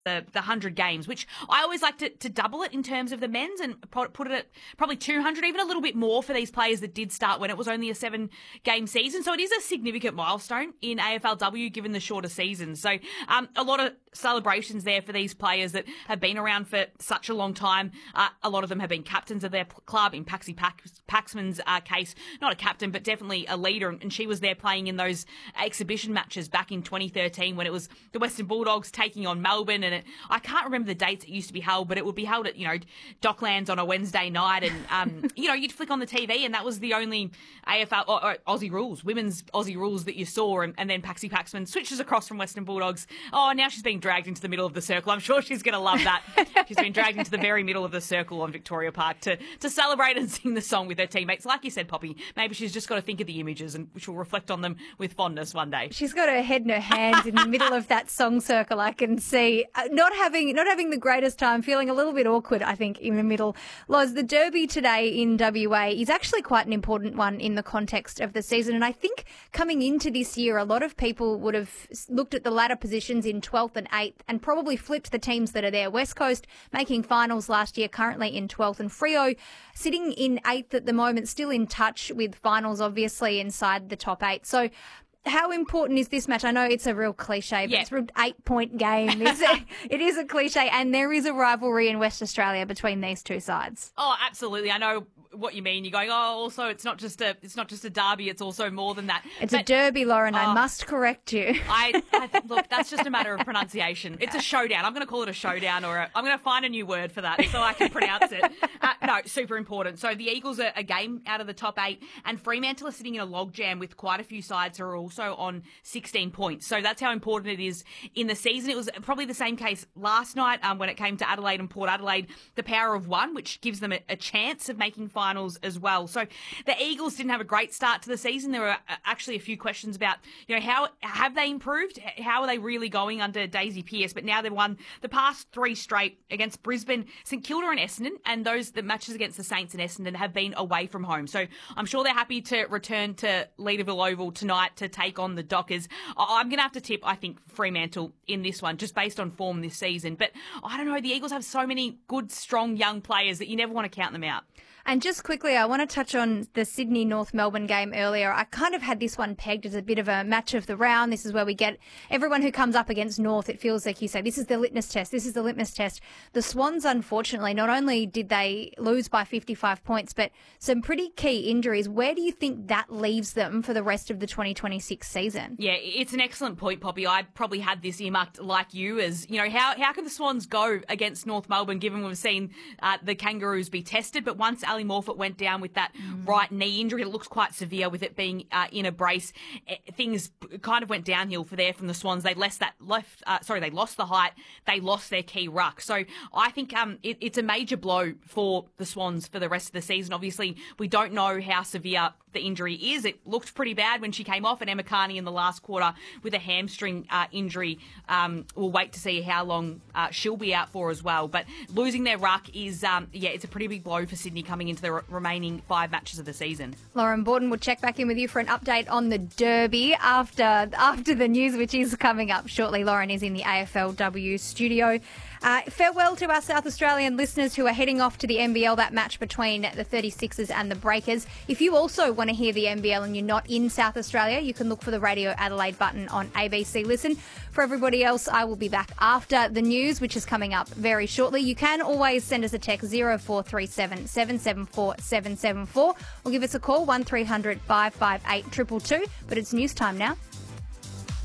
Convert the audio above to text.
the 100 games, which I always like to double it in terms of the men's and put it at probably 200, even a little bit more for these players that did start when it was only a 7-game season. So it is a significant milestone in AFLW given the shorter season. So a lot of celebrations there for these players that have been around for such a long time. A lot of them have been captains of their club. In Paxi Paxman's case, not a captain, but definitely a leader. And she was there playing in those exhibition matches back in 2013 when it was the Western Bulldogs taking on Melbourne. And I can't remember the dates it used to be held, but it would be held at, Docklands on a Wednesday night. And, you'd flick on the TV and that was the only AFL or Aussie rules, women's Aussie rules that you saw. And then Paxi Paxman switches across from Western Bulldogs. Oh, now she's being dragged into the middle of the circle. I'm sure she's going to love that. She's been dragged into the very middle of the circle on Victoria Park to celebrate and sing the song with her teammates. Like you said, Poppy, maybe she's just got to think of the images and she'll reflect on them with fondness one day. She's got her head in her hands in the middle of that song circle, I can see. Not having the greatest time, feeling a little bit awkward, I think, in the middle. Loz, the Derby today in WA is actually quite an important one in the context of the season. And I think coming into this year, a lot of people would have looked at the ladder positions in 12th and 8th and probably flipped the teams that are there. West Coast making finals last year, currently in 12th, and Freo sitting in 8th at the moment, still in touch with finals, obviously, inside the top 8. So how important is this match? I know it's a real cliche, but it's a real 8-point game. It is a cliche, and there is a rivalry in West Australia between these two sides. Oh, absolutely. I know what you mean. You're going, also it's not just a derby, it's also more than that. It's a derby, Lauren. I must correct you. Look, that's just a matter of pronunciation. It's a showdown. I'm going to call it a showdown, or I'm going to find a new word for that so I can pronounce it. No, super important. So the Eagles are a game out of the top 8, and Fremantle are sitting in a logjam with quite a few sides who are also on 16 points. So that's how important it is in the season. It was probably the same case last night when it came to Adelaide and Port Adelaide, the power of one, which gives them a chance of making finals as well. So the Eagles didn't have a great start to the season. There were actually a few questions about, how have they improved? How are they really going under Daisy Pearce? But now they've won the past 3 straight against Brisbane, St Kilda and Essendon, and the matches against the Saints and Essendon have been away from home. So I'm sure they're happy to return to Leederville Oval tonight to take on the Dockers. I'm going to have to tip, I think, Fremantle in this one, just based on form this season. But I don't know, the Eagles have so many good, strong young players that you never want to count them out. And just quickly, I want to touch on the Sydney-North Melbourne game earlier. I kind of had this one pegged as a bit of a match of the round. This is where we get everyone who comes up against North. It feels like you say, this is the litmus test. This is the litmus test. The Swans, unfortunately, not only did they lose by 55 points, but some pretty key injuries. Where do you think that leaves them for the rest of the 2026 season? Yeah, it's an excellent point, Poppy. I probably had this earmarked like you as, how can the Swans go against North Melbourne, given we've seen the Kangaroos be tested? But once Ali Morfitt went down with that right knee injury, it looks quite severe with it being in a brace. Things kind of went downhill from the Swans. They lost the height. They lost their key ruck. So I think it's a major blow for the Swans for the rest of the season. Obviously, we don't know how severe the injury is. It looked pretty bad when she came off, and Emma Carney in the last quarter with a hamstring injury. We'll wait to see how long she'll be out for as well. But losing their ruck is, it's a pretty big blow for Sydney coming into the remaining 5 matches of the season. Lauren Borden will check back in with you for an update on the Derby after the news, which is coming up shortly. Lauren is in the AFLW studio. Farewell to our South Australian listeners who are heading off to the NBL, that match between the 36ers and the Breakers. If you also want to hear the NBL and you're not in South Australia, you can look for the Radio Adelaide button on ABC Listen. For everybody else, I will be back after the news, which is coming up very shortly. You can always send us a text 0437 774 774 or give us a call 1300 558 222. But it's news time now.